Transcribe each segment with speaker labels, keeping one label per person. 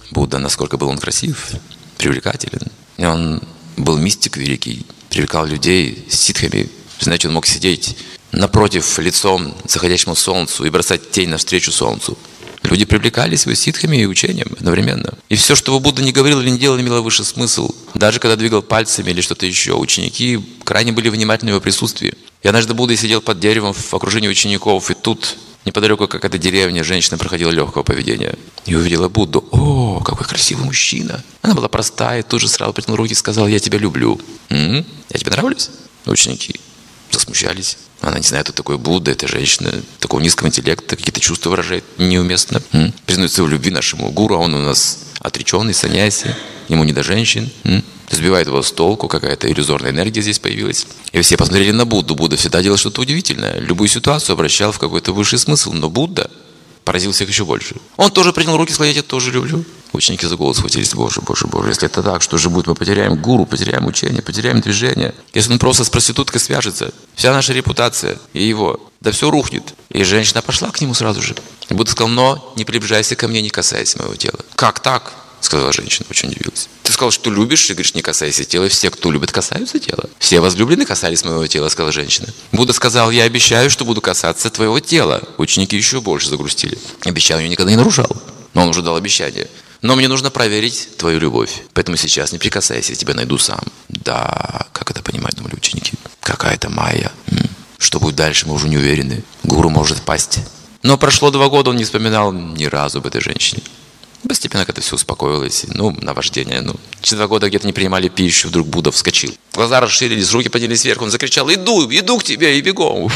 Speaker 1: Будда, насколько был он красив, привлекателен. И он был мистик великий, привлекал людей с ситхами. Знаете, он мог сидеть напротив, лицом заходящему солнцу и бросать тень навстречу солнцу. Люди привлекались его ситхами и учением одновременно. И все, что Будда не говорил или не делал, имело высший смысл. Даже когда двигал пальцами или что-то еще, ученики крайне были внимательны в его присутствии. И однажды Будда сидел под деревом в окружении учеников, и тут неподалеку какая-то деревня, женщина проходила легкого поведения. И увидела Будду. О, какой красивый мужчина. Она была простая, тут же сразу протянула руки и сказала: я тебя люблю. Я тебе нравлюсь? Ученики засмущались. Она не знает, кто такой Будда, эта женщина такого низкого интеллекта, какие-то чувства выражает неуместно. Признается в любви нашему гуру, а он у нас отреченный, саньяси, ему не до женщин. Сбивает его с толку, какая-то иллюзорная энергия здесь появилась. И все посмотрели на Будду. Будда всегда делал что-то удивительное. Любую ситуацию обращал в какой-то высший смысл. Но Будда поразил всех еще больше. Он тоже принял руки, сказал: я тебя тоже люблю. Ученики за голову схватились: Боже, Боже, Боже, если это так, что же будет? Мы потеряем гуру, потеряем учение, потеряем движение. Если он просто с проституткой свяжется, вся наша репутация и его, да все рухнет. И женщина пошла к нему сразу же. И Будда сказал: но не приближайся ко мне, не касайся моего тела. Как так? Сказала женщина, очень удивилась. Ты сказал, что любишь, и говоришь: не касайся тела. И все, кто любит, касаются тела. Все возлюбленные касались моего тела, сказала женщина. Будда сказал: я обещаю, что буду касаться твоего тела. Ученики еще больше загрустили. Обещание я никогда не нарушал. Но он уже дал обещание. Но мне нужно проверить твою любовь. Поэтому сейчас не прикасайся, я тебя найду сам. Да, как это понимать, думали ученики. Какая-то майя. Что будет дальше, мы уже не уверены. Гуру может пасть. Но прошло 2 года, он не вспоминал ни разу об этой женщине. Постепенно как-то все успокоилось. Наваждение. Через 2 года где-то не принимали пищу, вдруг Будда вскочил. Глаза расширились, руки поднялись вверх, он закричал: иду к тебе, и бегом.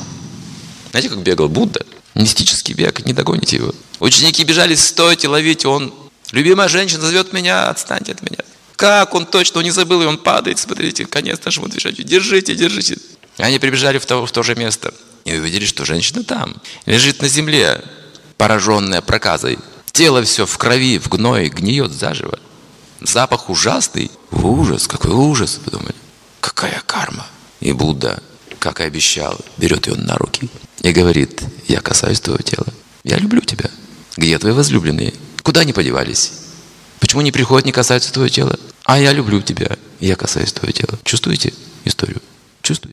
Speaker 1: Знаете, как бегал Будда? Мистический бег, не догоните его. Ученики бежали: стойте, ловите, он... Любимая женщина зовет меня, отстаньте от меня. Как он точно, он не забыл, и он падает, смотрите, конец нашему движению. Держите, держите. Они прибежали в то же место и увидели, что женщина там, лежит на земле, пораженная проказой. Тело все в крови, в гное, гниет заживо. Запах ужасный. Ужас, какой ужас, подумали. Какая карма. И Будда, как и обещал, берет ее на руки и говорит: я касаюсь твоего тела. Я люблю тебя. Где твои возлюбленные? Куда они подевались? Почему не приходят, не касаются твоего тела? А я люблю тебя. Я касаюсь твоего тела. Чувствуете историю? Чувствуете?